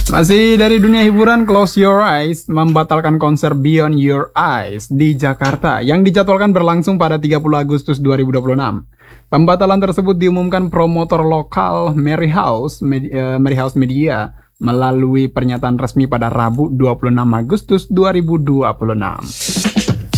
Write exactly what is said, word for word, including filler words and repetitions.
Masih dari dunia hiburan, Close Your Eyes membatalkan konser Beyond Your Eyes di Jakarta yang dijadwalkan berlangsung pada tiga puluh Agustus dua ribu dua puluh enam. Pembatalan tersebut diumumkan promotor lokal Mary House, Med uh, Mary House Media melalui pernyataan resmi pada Rabu dua puluh enam Agustus dua ribu dua puluh enam.